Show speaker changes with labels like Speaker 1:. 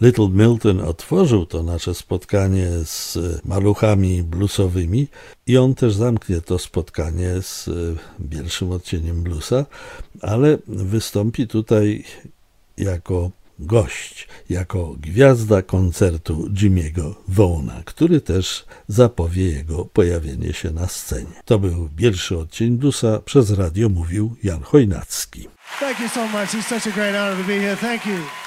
Speaker 1: Little Milton otworzył to nasze spotkanie z maluchami bluesowymi i on też zamknie to spotkanie z pierwszym odcieniem bluesa, ale wystąpi tutaj jako gość, jako gwiazda koncertu Jimmy'ego Vaughana, który też zapowie jego pojawienie się na scenie. To był pierwszy odcień bluesa, przez radio mówił Jan Chojnacki.
Speaker 2: Thank you so much. It's such a great honor to be here. Thank you.